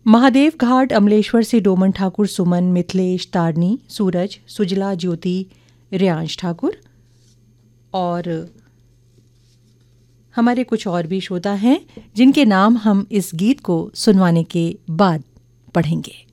महादेव घाट अमलेश्वर से डोमन ठाकुर, सुमन, मिथिलेश, तारनी, सूरज, सुजला, ज्योति, रियांश ठाकुर और हमारे कुछ और भी श्रोता हैं जिनके नाम हम इस गीत को सुनवाने के बाद पढ़ेंगे।